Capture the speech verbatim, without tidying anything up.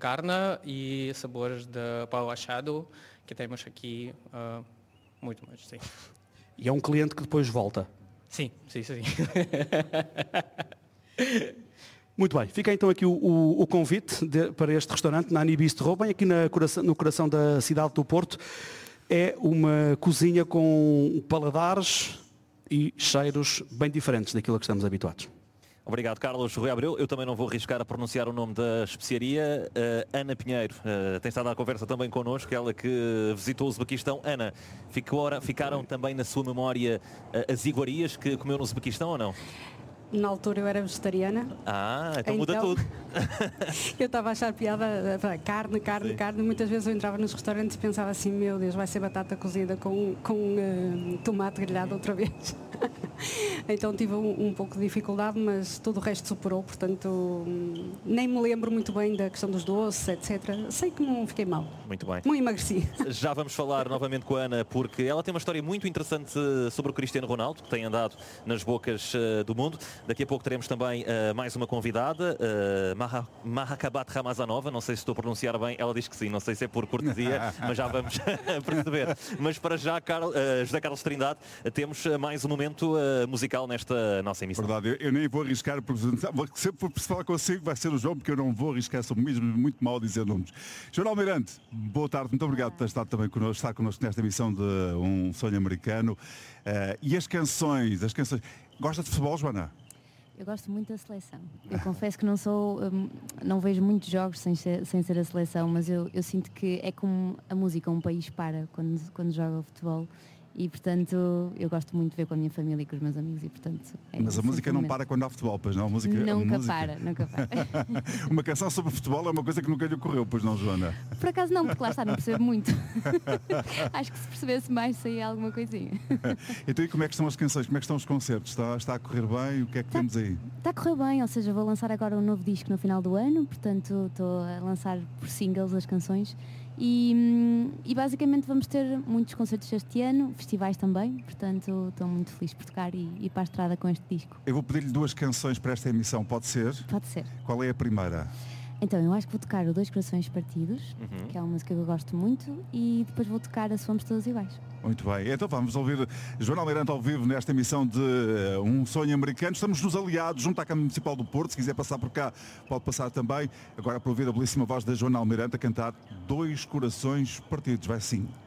carne e sabores de pau achado, que temos aqui uh, muito mais, sim. E é um cliente que depois volta? Sim, sim, sim. Muito bem, fica então aqui o, o, o convite de, para este restaurante, Nani Bistro, bem aqui na coração, no coração da cidade do Porto. É uma cozinha com paladares e cheiros bem diferentes daquilo a que estamos habituados. Obrigado, Carlos. Rui Abreu, eu também não vou arriscar a pronunciar o nome da especiaria. Uh, Ana Pinheiro uh, tem estado à conversa também connosco, ela que visitou o Uzbequistão. Ana, ficou, ficaram também na sua memória uh, as iguarias que comeu no Uzbequistão ou não? Na altura eu era vegetariana. Ah, então, então muda tudo. Eu estava a achar piada, carne, carne, Sim. carne. Muitas vezes eu entrava nos restaurantes e pensava assim, meu Deus, vai ser batata cozida com, com uh, tomate grelhado outra vez. Então tive um, um pouco de dificuldade, mas todo o resto superou, portanto um, nem me lembro muito bem da questão dos doces, etcétera. Sei que não fiquei mal. Muito bem. Não emagreci. Já vamos falar novamente com a Ana, porque ela tem uma história muito interessante sobre o Cristiano Ronaldo, que tem andado nas bocas uh, do mundo. Daqui a pouco teremos também uh, mais uma convidada, uh, Maha, Mahakabat Ramazanova, não sei se estou a pronunciar bem, ela diz que sim, não sei se é por cortesia, mas já vamos perceber. Mas para já, Carl, uh, José Carlos Trindade, temos mais um momento uh, musical nesta nossa emissão. Verdade, eu, eu nem vou arriscar, sempre por falar consigo vai ser o João, porque eu não vou arriscar, sou mesmo muito mal a dizer nomes. João Almirante, boa tarde, muito obrigado por ter estado também connosco, estar connosco nesta emissão de Um Sonho Americano. Uh, e as canções, as canções. Gosta de futebol, Joana? Eu gosto muito da seleção. Eu confesso que não sou, um, não vejo muitos jogos sem ser, sem ser a seleção, mas eu, eu sinto que é como a música, um país para quando, quando joga futebol. E portanto eu gosto muito de ver com a minha família e com os meus amigos e portanto é mas a música não para quando há futebol, pois não? A música, nunca a música... para, nunca para. Uma canção sobre futebol é uma coisa que nunca lhe ocorreu, pois não, Joana? Por acaso não, porque lá está, não percebo muito. Acho que se percebesse mais saía alguma coisinha. Então e como é que estão as canções, como é que estão os concertos? Está, está a correr bem? O que é que está, temos aí? Está a correr bem, ou seja, vou lançar agora um novo disco no final do ano, portanto estou a lançar por singles as canções. E, e basicamente vamos ter muitos concertos este ano, festivais também, portanto estou muito feliz por tocar e ir para a estrada com este disco. Eu vou pedir-lhe duas canções para esta emissão, pode ser? Pode ser. Qual é a primeira? Então eu acho que vou tocar o Dois Corações Partidos, uhum. que é uma música que eu gosto muito, e depois vou tocar a Se Fomos Todos Iguais. Muito bem, então vamos ouvir Joana Almirante ao vivo nesta emissão de uh, Um Sonho Americano. Estamos nos aliados, junto à Câmara Municipal do Porto. Se quiser passar por cá, pode passar também. Agora para ouvir a belíssima voz da Joana Almirante a cantar Dois Corações Partidos. Vai sim.